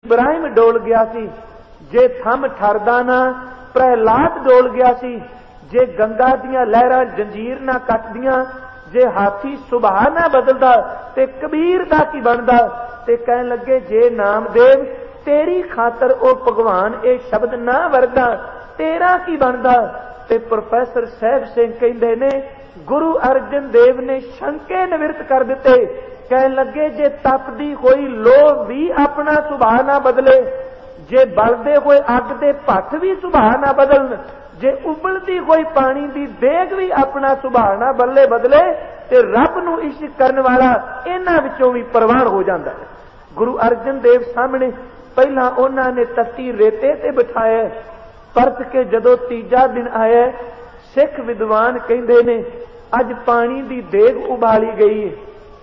इब्राहिम डोल गया सी, जे थम ठरदा ना प्रहलाद डोल गया सी, जे गंगा दियां लहरां जंजीर ना कटदियां, जे हाथी सुभाह ना बदलदा ते कबीर दा की बनदा। ते कहन लगे जे नामदेव तेरी खातर ओ भगवान ये शब्द ना वरदा तेरा की बनदा। ते प्रोफैसर साहब सिंह कहंदे ने गुरु अर्जन देव ने शंके निवृत्त कर दिते। कहन लगे जे तपदी होई लोह भी अपना सुभाव ना बदले, जे बलदे होए अग दे भट्ट भी सुभाव ना बदलन, जे उबलती होई पानी दी देग भी अपना सुभाव ना बदले ते रब नूं इश्क करन वाला इन्हां विचों भी प्रवान हो जांदा है। गुरु अर्जन देव सामने पहला उन्हां ने तत्ती रेते ते बिठाया, परत के जदों तीजा दिन आया सिख विद्वान कहंदे ने अज पानी दी देग उबाली गई है,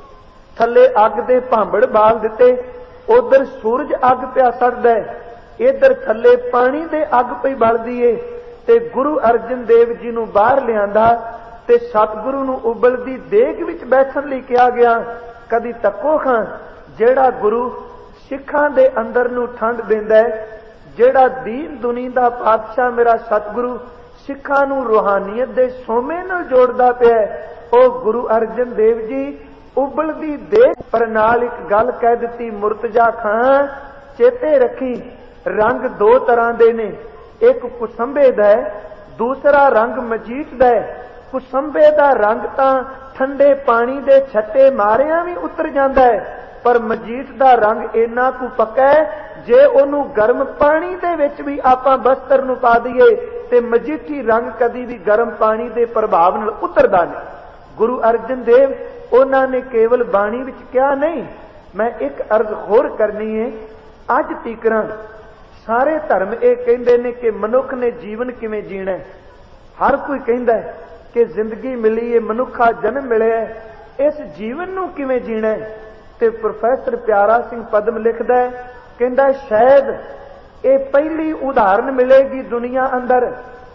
थले अग दे भांबड़ बाल दिते, उधर सूरज अग पिया सड़दा है, इधर थले पानी दे अग पई बलदी है। ते गुरु अर्जन देव जी नूं बाहर लिआंदा ते सतगुरु नूं उबलदी देग विच बैठण लई कहा गया। कदी तक्को खां जेड़ा गुरु सिखां दे अंदर नूं ठंड दिंदा है, जेड़ा दीन दुनी दा पातशाह मेरा सतगुरु सिखां नूं रूहानियत दे सोमे नाल जोड़दा पिया है, ओ गुरु अर्जन देव जी उबलदी देग पर नाल एक गल कह दिती, मुर्तजा खां चेते रखी रंग दो तरह दे ने, एक कुसंबे दा है, दूसरा रंग मजीठ दा है। कुसंबे दा रंग तां ठंडे पानी दे छट्टे मारिया भी उतर जांदा है, पर मजीठ दा रंग इन्ना कु पक्का है जे ओनू गर्म पानी दे विच भी आपां बस्तर नूं पा दईए ते मजीठी रंग कदी भी गर्म पानी दे प्रभाव नाल उतरदा नहीं। गुरु अर्जन देव उन्हां ने केवल बाणी विच कहा नहीं, मैं एक अर्ज होर करनी है। अज तीकरां सारे धर्म ये कहंदे ने कि मनुख ने जीवन किवें जीना है। हर कोई कहंदा है कि जिंदगी मिली है, मनुखा जन्म मिलिया है, इस जीवन नूं किवें जीना है। ते प्रोफैसर प्यारा सिंह पद्म लिखदा है, कहंदा शायद ये पहली उदाहरण मिलेगी दुनिया अंदर।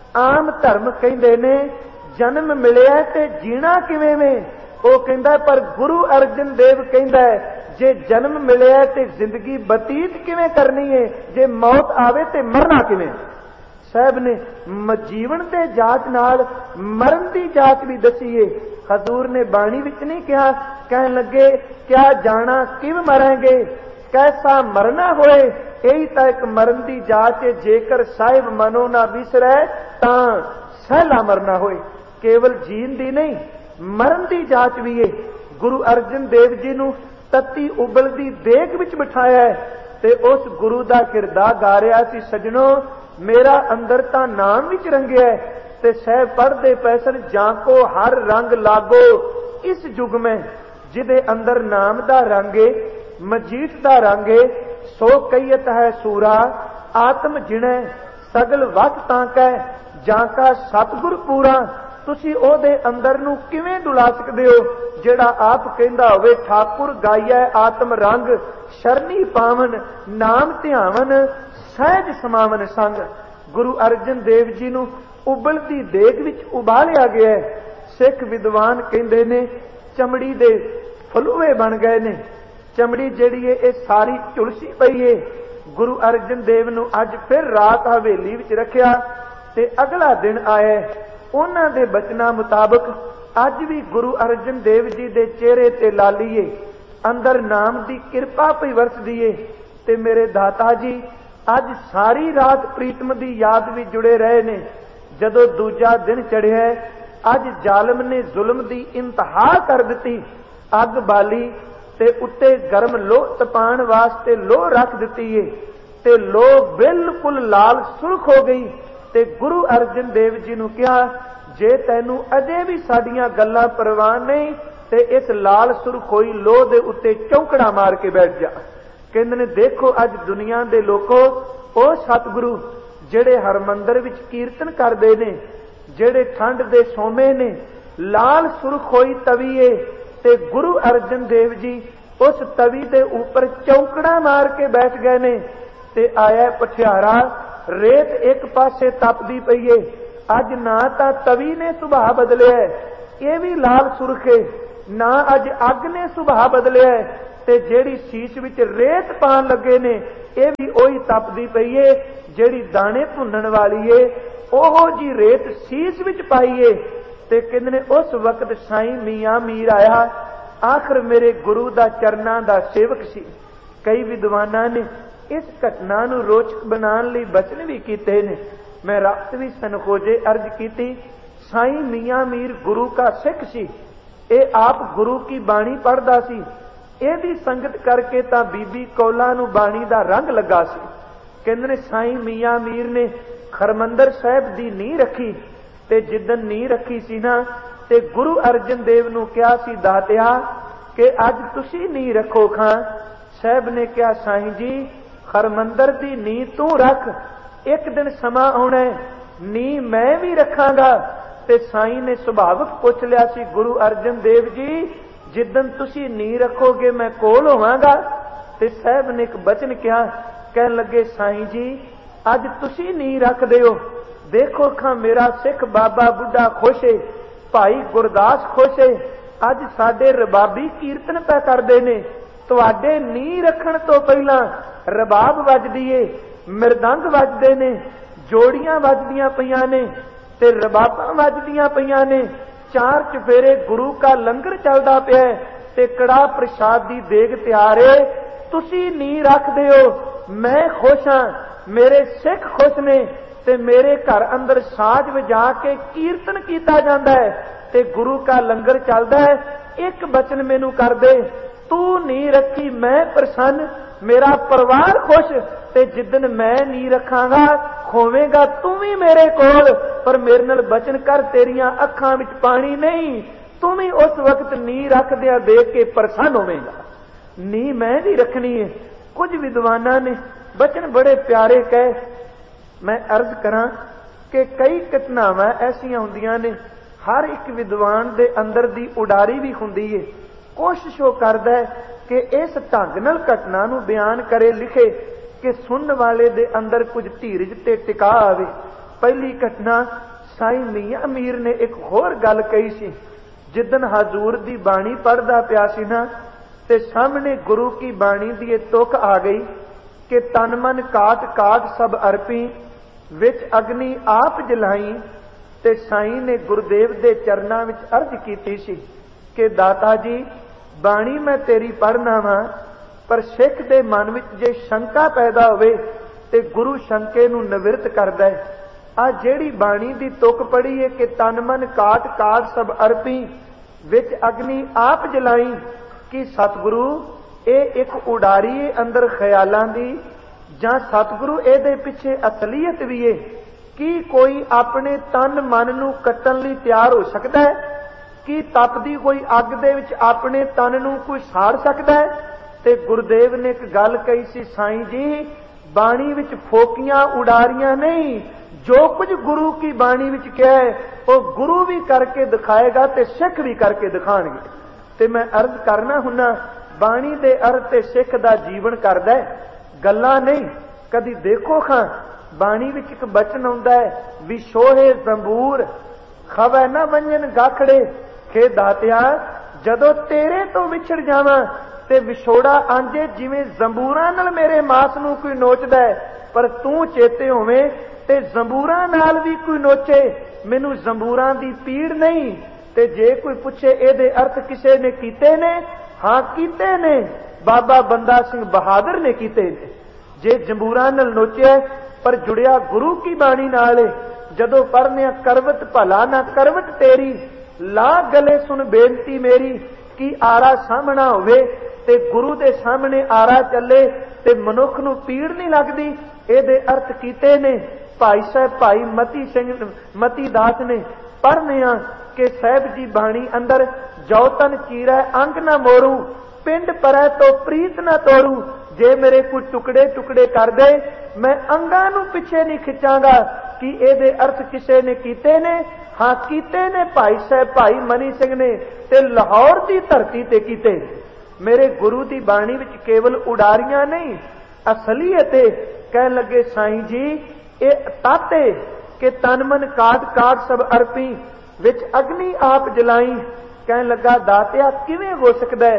आम धर्म कहंदे ने जन्म मिलिया ते जीना किवें में, वो कहंदा पर गुरु अर्जन देव कहंदा है जे जन्म मिलिया ते जिंदगी बतीत किवें करनी है, जे मौत आवे ते मरना किवें। साहब ने जीवन दे जाच नाल मरण दी जाच भी दसी है। हजूर ने बाणी विच नहीं कहा, कहन लगे क्या जाना किव मरेंगे, कैसा मरना होए, यही तो एक मरण दी जाच है। जेकर साहिब मनो ना विसरै तां सहला मरना होए। केवल जीन दी नहीं मरण दी जाच भी है। गुरु अर्जन देव जी नूं तत्ती उबलदी देग विच बिठाया है ते उस गुरु दा किरदा गा रहा सी, सजनों मेरा अंदर तां नाम विच रंगिया है। ते सहब पढ़दे पैसन जाको हर रंग लागो इस युग में, जिदे अंदर नाम दा रंगे मजीठ दा रंगे, सो कईयत है सूरा आत्म जिणे सगल वत तां कै जाका सतगुर पूरा। तुसी ओदे अंदर नूं किवें डुला सकदे हो जेड़ा आप कहंदा होवे ठाकुर गाइया आत्म रंग शरणी पावन नाम ध्यावन सहज समावन संग। गुरु अर्जन देव जी नूं उबलदी देग विच उबालिया गया है। सिख विद्वान कहंदे ने चमड़ी दे फलूए बन गए ने, चमड़ी जिहड़ी है ये सारी झुलसी पई है। गुरु अर्जन देव नूं अज फिर रात हवेली विच रखिया ते अगला दिन आया। उन्हां दे बचना मुताबक अज भी गुरु अर्जन देव जी दे चेहरे ते लालीए अंदर नाम दी किरपा पई वरसदी है। ते मेरे दाता जी अज सारी रात प्रीतम दी याद भी जुड़े रहे ने। जदों दूजा दिन चढ़िया अज जालम ने जुल्म दी इंतहा कर दी। अग बाली ते उत्ते गर्म लोह तपाण वास्ते लोह रख दी है ते लोह बिल्कुल लाल सुर्ख हो गई। ते गुरु अर्जन देव जी नूं कहा जे तैनू अजे भी साडियां गल्लां परवाह नहीं ते इस लाल सुर्ख होई लोह दे उत्ते चौंकड़ा मार के बैठ जा। कहंदे ने देखो अज दुनिया दे लोको ओ सतगुरु जेड़े हरमंदर विच कीर्तन करदे ने, जेड़े ठंड दे सोमे ने, लाल सुर्ख होई तवी है ते गुरु अर्जन देव जी उस तवी दे ऊपर चौंकड़ा मार के बैठ गए ने। ते आया पठियारा रेत एक पासे तपदी पई है। अज ना तां तवी ने सुभाव बदलिया है, ये भी लाल सुर्ख है, ना अज अग ने सुभाव बदलिया है, ਤੇ ਜਿਹੜੀ ਸੀਸ ਵਿੱਚ ਰੇਤ ਪਾਣ ਲੱਗੇ ਨੇ ਇਹ ਵੀ ਉਹੀ ਤਪਦੀ ਪਈ ਏ ਜਿਹੜੀ ਦਾਣੇ ਭੁੰਨਣ ਵਾਲੀ ਏ, ਉਹੋ ਜੀ ਰੇਤ ਸੀਸ ਵਿੱਚ ਪਾਈਏ। ਤੇ ਕਹਿੰਦੇ ਨੇ ਉਸ ਵਕਤ ਸਾਈਂ ਮੀਆਂ ਮੀਰ ਆਇਆ, ਆਖਰ ਮੇਰੇ ਗੁਰੂ ਦਾ ਚਰਨਾਂ ਦਾ ਸੇਵਕ ਸੀ। ਕਈ ਵਿਦਵਾਨਾਂ ਨੇ ਇਸ ਘਟਨਾ ਨੂੰ ਰੋਚਕ ਬਣਾਉਣ ਲਈ ਬਚਨ ਵੀ ਕੀਤੇ ਨੇ। ਮੈਂ ਰਾਤ ਵੀ ਸਨਖੋਜੇ ਅਰਜ ਕੀਤੀ, ਸਾਈਂ ਮੀਆਂ ਮੀਰ ਗੁਰੂ का ਸਿੱਖ ਸੀ, ਇਹ ਆਪ ਗੁਰੂ ਕੀ ਬਾਣੀ ਪੜ੍ਹਦਾ ਸੀ। ਇਹਦੀ ਸੰਗਤ ਕਰਕੇ ਤਾਂ ਬੀਬੀ ਕੌਲਾਂ ਨੂੰ ਬਾਣੀ ਦਾ ਰੰਗ ਲੱਗਾ ਸੀ। ਕਹਿੰਦੇ ਨੇ ਸਾਈਂ ਮੀਆਂ ਮੀਰ ਨੇ ਹਰਮੰਦਰ ਸਾਹਿਬ ਦੀ ਨੀਂਹ ਰੱਖੀ, ਤੇ ਜਿੱਦਣ ਨੀਂਹ ਰੱਖੀ ਸੀ ਨਾ ਤੇ ਗੁਰੂ ਅਰਜਨ ਦੇਵ ਨੂੰ ਕਿਹਾ ਸੀ, ਦਾਤਿਆ ਕਿ ਅੱਜ ਤੁਸੀਂ ਨੀਂਹ ਰੱਖੋ ਖਾਂ। ਸਾਹਿਬ ਨੇ ਕਿਹਾ, ਸਾਈਂ ਜੀ ਹਰਮੰਦਰ ਦੀ ਨੀਂਹ ਤੂੰ ਰੱਖ, ਇੱਕ ਦਿਨ ਸਮਾਂ ਆਉਣਾ ਨੀਂਹ ਮੈਂ ਵੀ ਰੱਖਾਂਗਾ। ਤੇ ਸਾਈਂ ਨੇ ਸੁਭਾਵਕ ਪੁੱਛ ਲਿਆ ਸੀ, ਗੁਰੂ ਅਰਜਨ ਦੇਵ ਜੀ ਜਿੱਦਣ ਤੁਸੀਂ ਨੀਂਹ ਰੱਖੋਗੇ ਮੈਂ ਕੋਲ ਹੋਵਾਂਗਾ। ਤੇ ਸਾਹਿਬ ਨੇ ਇੱਕ ਬਚਨ ਕਿਹਾ, ਕਹਿਣ ਲੱਗੇ, ਸਾਈਂ ਜੀ ਅੱਜ ਤੁਸੀਂ ਨੀਂਹ ਰੱਖਦੇ ਹੋ, ਦੇਖੋ ਖਾਂ ਮੇਰਾ ਸਿੱਖ ਬਾਬਾ ਬੁੱਢਾ ਖੁਸ਼ ਏ, ਭਾਈ ਗੁਰਦਾਸ ਖੁਸ਼ ਏ, ਅੱਜ ਸਾਡੇ ਰਬਾਬੀ ਕੀਰਤਨ ਪੈ ਕਰਦੇ ਨੇ। ਤੁਹਾਡੇ ਨੀਂਹ ਰੱਖਣ ਤੋਂ ਪਹਿਲਾਂ ਰਬਾਬ ਵੱਜਦੀ ਏ, ਮਿਰਦੰਗ ਵੱਜਦੇ ਨੇ, ਜੋੜੀਆਂ ਵੱਜਦੀਆਂ ਪਈਆਂ ਨੇ ਤੇ ਰਬਾਬਾਂ ਵੱਜਦੀਆਂ ਪਈਆਂ ਨੇ, ਚਾਰ ਚੁਫੇਰੇ ਗੁਰੂ का ਲੰਗਰ ਚੱਲਦਾ ਪਿਆ ਤੇ ਕੜਾ ਪ੍ਰਸ਼ਾਦ ਦੀ ਦੇਗ ਤਿਆਰ ਏ। ਤੁਸੀਂ ਨੀਂਹ ਰੱਖਦੇ ਹੋ, ਮੈਂ ਖੁਸ਼ ਹਾਂ, ਮੇਰੇ ਸਿੱਖ ਖੁਸ਼ ਨੇ ਤੇ ਮੇਰੇ ਘਰ ਅੰਦਰ ਸਾਜ ਵਜਾ ਕੇ ਕੀਰਤਨ ਕੀਤਾ ਜਾਂਦਾ ਹੈ ਤੇ ਗੁਰੂ का ਲੰਗਰ ਚੱਲਦਾ ਹੈ। ਇੱਕ ਬਚਨ ਮੈਨੂੰ ਕਰ ਦੇ, ਤੂੰ ਨੀਂਹ ਰੱਖੀ ਮੈਂ ਪ੍ਰਸੰਨ, ਮੇਰਾ ਪਰਿਵਾਰ ਖੁਸ਼, ਤੇ ਜਿੱਦਨ ਮੈਂ ਨੀਂਹ ਰੱਖਾਂਗਾ ਹੋਵੇਗਾ ਤੂੰ ਵੀ ਮੇਰੇ ਕੋਲ। ਪਰ ਮੇਰੇ ਨਾਲ ਬਚਨ ਕਰ, ਤੇਰੀਆਂ ਅੱਖਾਂ ਵਿੱਚ ਪਾਣੀ ਨਹੀਂ, ਤੂੰ ਵੀ ਉਸ ਵਕਤ ਨੀਂਹ ਰੱਖਦਿਆਂ ਦੇਖ ਕੇ ਪ੍ਰਸੰਨ ਹੋਵੇਗਾ। ਨੀਂਹ ਮੈਂ ਵੀ ਰੱਖਣੀ ਹੈ। ਕੁਝ ਵਿਦਵਾਨਾਂ ਨੇ ਬਚਨ ਬੜੇ ਪਿਆਰੇ ਕਹੇ। ਮੈਂ ਅਰਜ਼ ਕਰਾਂ ਕਿ ਕਈ ਘਟਨਾਵਾਂ ਐਸੀਆਂ ਹੁੰਦੀਆਂ ਨੇ, ਹਰ ਇੱਕ ਵਿਦਵਾਨ ਦੇ ਅੰਦਰ ਦੀ ਉਡਾਰੀ ਵੀ ਹੁੰਦੀ ਏ। ਕੋਸ਼ਿਸ਼ ਉਹ ਕਰਦਾ ਹੈ ਕਿ ਇਸ ਢੰਗ ਨਾਲ ਘਟਨਾ ਨੂੰ ਬਿਆਨ ਕਰੇ, ਲਿਖੇ ਕਿ ਸੁਣਨ ਵਾਲੇ ਦੇ ਅੰਦਰ ਕੁਝ ਧੀਰਜ ਤੇ ਟਿਕਾ ਆਵੇ। ਪਹਿਲੀ ਘਟਨਾ ਸਾਈਂ ਮੀਆਂ ਮੀਰ ਨੇ ਇੱਕ ਹੋਰ ਗੱਲ ਕਹੀ ਸੀ। ਜਿੱਦਨ ਹਜ਼ੂਰ ਦੀ ਬਾਣੀ ਪੜ੍ਹਦਾ ਪਿਆ ਸੀ ਨਾ ਤੇ ਸਾਹਮਣੇ ਗੁਰੂ ਕੀ ਬਾਣੀ ਦੀ ਇਹ ਤੁਕ ਆ ਗਈ ਕਿ ਤਨ ਮਨ ਕਾਟ ਕਾਟ ਸਭ ਅਰਪੀ, ਵਿੱਚ ਅਗਨੀ ਆਪ ਜਲਾਈ। ਤੇ ਸਾਈਂ ਨੇ ਗੁਰਦੇਵ ਦੇ ਚਰਨਾਂ ਵਿੱਚ ਅਰਜ਼ ਕੀਤੀ ਸੀ ਕਿ ਦਾਤਾ ਜੀ ਬਾਣੀ ਮੈਂ ਤੇਰੀ ਪੜ੍ਹਨਾ ਵਾਂ, ਪਰ ਸਿੱਖ ਦੇ ਮਨ ਵਿੱਚ ਜੇ ਸ਼ੰਕਾ ਪੈਦਾ ਹੋਵੇ ਤੇ ਗੁਰੂ ਸ਼ੰਕੇ ਨੂੰ ਨਿਵਰਤ ਕਰਦਾ ਹੈ। ਆ ਜਿਹੜੀ ਬਾਣੀ ਦੀ ਤੁਕ ਪੜੀ ਹੈ ਕਿ ਤਨ ਮਨ ਕਾਟ ਕਾਟ ਸਭ ਅਰਪੀ, ਵਿੱਚ ਅਗਨੀ ਆਪ ਜਲਾਈ, ਕਿ ਸਤਿਗੁਰੂ ਇਹ ਇੱਕ ਉਡਾਰੀ ਹੈ ਅੰਦਰ ਖਿਆਲਾਂ ਦੀ, ਜਾਂ ਸਤਿਗੁਰੂ ਇਹਦੇ ਪਿੱਛੇ ਅਸਲੀਅਤ ਵੀ ਹੈ? ਕੀ ਕੋਈ ਆਪਣੇ ਤਨ ਮਨ ਨੂੰ ਕੱਟਣ ਲਈ ਤਿਆਰ ਹੋ ਸਕਦਾ ਹੈ? ਕੀ ਤਪਦੀ ਕੋਈ ਅੱਗ ਦੇ ਵਿੱਚ ਆਪਣੇ ਤਨ ਨੂੰ ਕੋਈ ਸਾੜ ਸਕਦਾ ਹੈ? ਤੇ ਗੁਰਦੇਵ ਨੇ ਇੱਕ ਗੱਲ ਕਹੀ ਸੀ, ਸਾਈਂ ਜੀ ਬਾਣੀ ਵਿੱਚ ਫੋਕੀਆਂ ਉਡਾਰੀਆਂ ਨਹੀਂ, ਜੋ ਕੁਝ ਗੁਰੂ ਕੀ ਬਾਣੀ ਵਿੱਚ ਕਿਹਾ ਹੈ ਉਹ ਗੁਰੂ ਵੀ ਕਰਕੇ ਦਿਖਾਏਗਾ ਤੇ ਸਿੱਖ ਵੀ ਕਰਕੇ ਦਿਖਾਣਗੇ। ਤੇ ਮੈਂ ਅਰਜ਼ ਕਰਨਾ ਹੁੰਨਾ, ਬਾਣੀ ਦੇ ਅਰਥ ਤੇ ਸਿੱਖ ਦਾ ਜੀਵਨ ਕਰਦਾ ਹੈ, ਗੱਲਾਂ ਨਹੀਂ। ਕਦੀ ਦੇਖੋ ਖਾਂ ਬਾਣੀ ਵਿੱਚ ਇੱਕ ਬਚਨ ਆਉਂਦਾ ਹੈ, ਵਿਛੋਹੇ ਜ਼ੰਬੂਰ ਖਵੈ ਨਾ ਵੰਜਨ ਗਾਖੜੇ, ਖੇ ਦਾਤਿਆ ਜਦੋਂ ਤੇਰੇ ਤੋਂ ਵਿਛੜ ਜਾਵਾਂ ਤੇ ਵਿਛੋੜਾ ਆਂਜੇ ਜਿਵੇਂ ਜ਼ੰਬੂਰਾਂ ਨਾਲ ਮੇਰੇ ਮਾਸ ਨੂੰ ਕੋਈ ਨੋਚਦਾ ਹੈ, ਪਰ ਤੂੰ ਚੇਤੇ ਹੋਵੇਂ ਤੇ ਜ਼ੰਬੂਰਾਂ ਨਾਲ ਵੀ ਕੋਈ ਨੋਚੇ, ਮੈਨੂੰ ਜ਼ੰਬੂਰਾਂ ਦੀ ਪੀੜ ਨਹੀਂ। ਤੇ ਜੇ ਕੋਈ ਪੁੱਛੇ ਇਹਦੇ ਅਰਥ ਕਿਸੇ ਨੇ ਕੀਤੇ ਨੇ? ਹਾਂ ਕੀਤੇ ਨੇ, ਬਾਬਾ ਬੰਦਾ ਸਿੰਘ ਬਹਾਦਰ ਨੇ ਕੀਤੇ ਨੇ। ਜੇ ਜ਼ੰਬੂਰਾਂ ਨਾਲ ਨੋਚਿਆ ਪਰ ਜੁੜਿਆ ਗੁਰੂ ਕੀ ਬਾਣੀ ਨਾਲ, ਜਦੋਂ ਪੜ੍ਹਨਿਆ ਕਰਵਟ ਭਲਾ ਨਾ ਕਰਵਟ ਤੇਰੀ, ਲਾ ਗਲੇ ਸੁਣ ਬੇਨਤੀ ਮੇਰੀ, ਕਿ ਆਰਾ ਸਾਹਮਣਾ ਹੋਵੇ ਤੇ ਗੁਰੂ ਦੇ ਸਾਹਮਣੇ ਆਰਾ ਚੱਲੇ ਤੇ ਮਨੁੱਖ ਨੂੰ ਪੀੜ ਨਹੀਂ ਲੱਗਦੀ। ਇਹਦੇ ਅਰਥ ਕੀਤੇ ਨੇ ਭਾਈ ਸਾਹਿਬ ਭਾਈ ਮਤੀ ਦਾਸ ਨੇ। ਪੜ੍ਹਨਿਆ ਕਿ ਸਾਹਿਬ ਜੀ ਬਾਣੀ ਅੰਦਰ ਜੋ ਤਨ ਚੀਰੈ ਅੰਗ ਨਾ ਮੋਰੂ, ਪਿੰਡ ਪਰੈ ਤੋਂ ਪ੍ਰੀਤ ਨਾ ਤੋੜੂ। ਜੇ ਮੇਰੇ ਕੋਈ ਟੁਕੜੇ ਟੁਕੜੇ ਕਰ ਦੇ ਮੈਂ ਅੰਗਾਂ ਨੂੰ ਪਿੱਛੇ ਨਹੀਂ ਖਿੱਚਾਂਗਾ। ਕਿ ਇਹਦੇ ਅਰਥ ਕਿਸੇ ਨੇ ਕੀਤੇ ਨੇ? ਹਾਂ ਕੀਤੇ ਨੇ, ਭਾਈ ਸਾਹਿਬ ਭਾਈ ਮਨੀ ਸਿੰਘ ਨੇ ਤੇ ਲਾਹੌਰ ਦੀ ਧਰਤੀ ਤੇ ਕੀਤੇ। ਮੇਰੇ ਗੁਰੂ ਦੀ ਬਾਣੀ ਵਿੱਚ ਕੇਵਲ ਉਡਾਰੀਆਂ ਨਹੀਂ, ਅਸਲੀਅਤ ਹੈ। ਕਹਿਣ ਲੱਗੇ ਸਾਈਂ ਜੀ ਇਹ ਤਾਤੇ ਕਿ ਤਨ ਮਨ ਕਾਟ ਕਾਟ ਸਭ ਅਰਪੀ, ਵਿੱਚ ਅਗਨੀ ਆਪ ਜਲਾਈ। ਕਹਿਣ ਲੱਗਾ ਦਾਤਿਆ ਕਿਵੇਂ ਹੋ ਸਕਦਾ ਹੈ?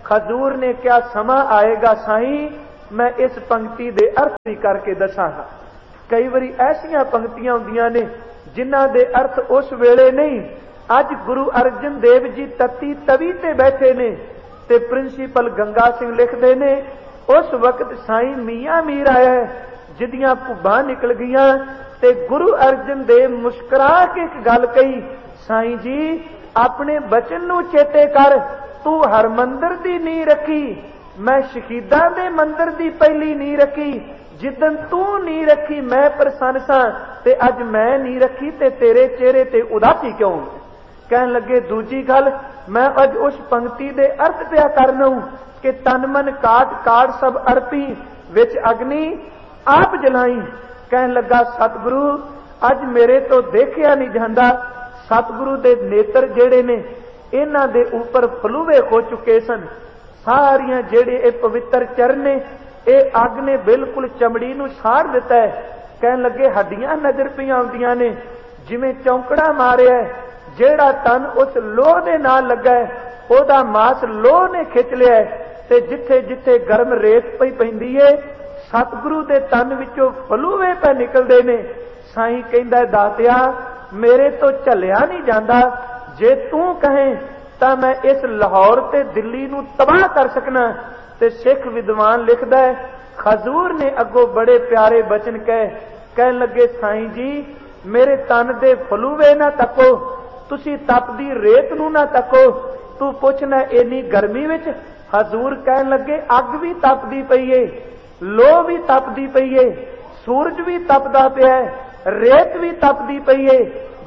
खजूर ने क्या समा आएगा साईं, मैं इस पंक्ति दे अर्थ भी करके दसांगा। कई बारी ऐसियां पंक्तियां हुंदियां ने जिन्हां दे अर्थ उस वेले नहीं। अज गुरु अर्जन देव जी तत्ती तवी ते बैठे ने ते प्रिंसीपल गंगा सिंह लिखते ने, उस वक्त साईं मियां मीर आया जिदियां भुब्बां निकल गईयां ते गुरु अर्जन देव मुस्कुरा के एक गल कही, साईं जी अपने बचन नूं चेते कर, तू हरमंदर दी नींह रखी, मैं शहीदां दे मंदिर दी पहली नींह रखी। जिदन तू नींह रखी मैं प्रसन्न सां ते अज मैं नींह रखी ते तेरे चेहरे ते उदासी क्यों। कहन लगे दूजी गल, मैं अज उस पंक्ति दे अर्थ पिया करना कि तन मन काट काट सब अर्पी, विच अग्नि आप जलाई। कहन लगा सतगुरु अज मेरे तो देखिया नहीं जाता, सतगुरु दे नेत्र जेड़े ने इन्हां दे ऊपर फलूवे हो चुके सन। सारियां जेड़े ये पवित्र चरण ने ये अग ने बिल्कुल चमड़ी नूं साड़ दिता है। कहन लगे हड्डियां नजर पियां आउंदियां ने जिवें चौंकड़ा मारिया, जेड़ा तन उस लोह दे नाल लगा है ओदा मास लोह ने खिच लिया है ते जिथे जिथे गर्म रेत पई पैंदी है सतगुरु दे तन विचों फलूवे पे निकलदे ने। साईं कहंदा दातिया मेरे तो झलिया नहीं जांदा, जे तू कहें तां मैं इस लाहौर ते दिल्ली नूं तबाह कर सकना। ते सिख विद्वान लिखदा है, खजूर ने अगों बड़े प्यारे बचन कहन लगे, साईं जी मेरे तन दे फलूवे ना तको, तुसी तपदी रेत नूं ना तको, तू पुछना इन्नी गर्मी विच। हजूर कहन लगे अग भी तपदी पई है, लोह भी तपदी पई है, सूरज भी तपदा पिया है, रेत भी तपदी पई है,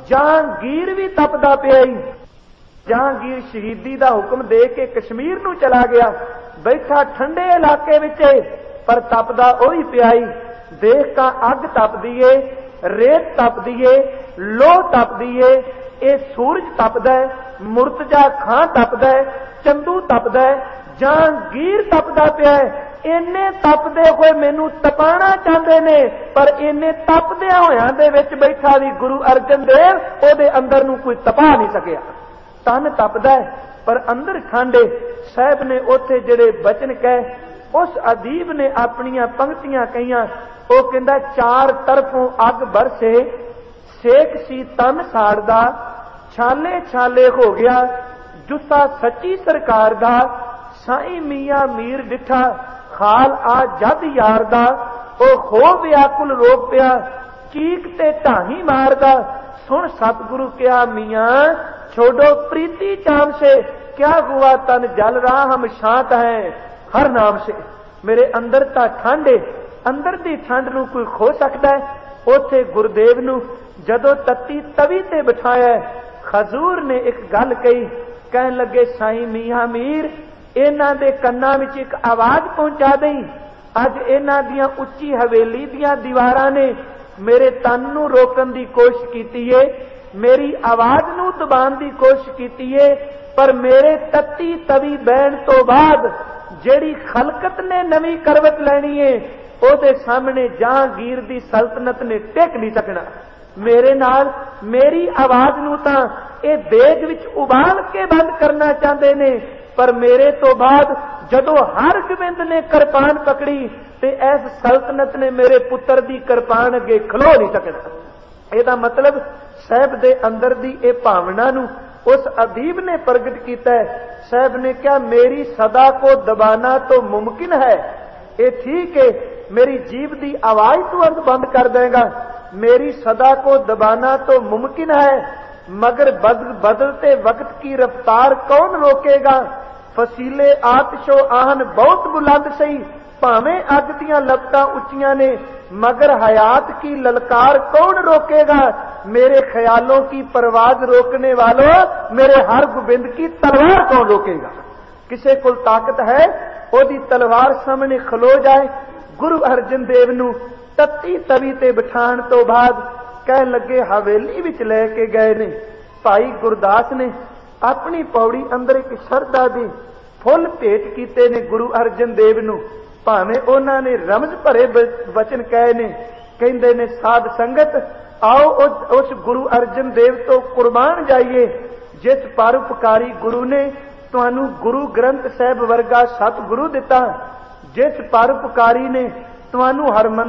जहांगीर भी तपदा पिया है। जहांगीर शहीदी दा हुक्म दे के कश्मीर नूं चला गया, बैठा ठंडे इलाके विच पर तपदा ओही पियाई। देख का अग तपदी है, रेत तपदी है, लोह तपदी है, ये सूरज तपदा है, मुर्तजा खां तपदा है, चंदू तपदा है, जहांगीर तपदा पिया है। इन्ने तपदे हुए मैनू तपाना चाहते ने पर इन्ने तपदिया होयां दे विच बैठा भी गुरु अर्जन देव ओदे अंदर नूं कोई तपा नहीं सकिया। तन तपदा है पर अंदर ठंडे। साहब ने उथे जेड़े बचन कहे उस अदीब ने अपनियां पंक्तियां कहियां। वो कहंदा चार तरफों अग बरसे, सेक सी तन साड़दा, छाले छाले हो गया जुस्सा सच्ची सरकार दा, साईं मियां मीर डिठा खाल आ जद यार दा, ओ हो व्याकुल रो पिया चीक ते ढाही मारदा। सुन सतगुरु क्या मियां छोड़ो प्रीति चाम से, क्या हुआ तन जल रहा हम शांत हैं हर नाम से। मेरे अंदर ता ठंड है, अंदर दी ठंड नूं कोई खो सकता है। उथे गुरुदेव नूं जदों तत्ती तवी ते बिठाया खजूर ने एक गल कही, कहन लगे साईं मियां मीर इन्हां दे कन्नां विच एक आवाज पहुंचा दई। अज इन्हां दियां उच्ची हवेली दियां दीवारां ने मेरे तन नूं रोकण दी कोशिश कीती है, मेरी आवाज नूं दबाण दी कोशिश कीती है, पर मेरे तत्ती तवी बहन तो बाद जेड़ी खलकत ने नवी करवट लैनी है ओदे सामने जहांगीर दी सल्तनत ने टिक नहीं सकना। मेरे नाल मेरी आवाज नूं तां इह देग विच उबाल के बंद करना चाहते ने, पर मेरे तो बाद जदों हर गोबिंद ने किरपान पकड़ी ते इस सल्तनत ने मेरे पुत्र दी किरपान अगे खलो नहीं सकना। ਇਹਦਾ मतलब साहब दे अंदर दी ए भावना नूं उस अदीब ने प्रगट किया है। साहब ने क्या मेरी सदा को दबाना तो मुमकिन है, ये ठीक है मेरी जीभ दी आवाज तुरंत बंद कर देगा, मेरी सदा को दबाना तो मुमकिन है, मगर बदलते वक्त की रफ्तार कौन रोकेगा। फसीले आतिशो आहन बहुत बुलंद सही, भावें अग दियां लपटां उच्चियां ने, मगर हयात की ललकार कौन रोकेगा। मेरे ख्यालों की परवाज रोकने वालों, मेरे हर गोबिंद की तलवार कौन रोकेगा। किसे को ताकत है ओदी तलवार सामने खलो जाए। गुरु अर्जन देव नूं तत्ती तवी ते बिठाण तो बाद कह लगे हवेली विच लैके गए ने। भाई गुरदास ने अपनी पौड़ी अंदर एक शरदा दे फुल भेट कीते ने गुरु अर्जन देव नूं। भावें उन्हां ने रमज भरे वचन कहे ने, कहंदे ने साध संगत आओ उस गुरु अर्जन देव तो कुर्बान जाइए जिस परोपकारी गुरु ने ਤੁਹਾਨੂੰ ਗੁਰੂ ਗ੍ਰੰਥ ਸਾਹਿਬ ਵਰਗਾ ਸਤਿਗੁਰੂ ਦਿੱਤਾ, ਜਿਸ ਪਰਉਪਕਾਰੀ ਨੇ ਤੁਹਾਨੂੰ ਹਰਮੰਦਰ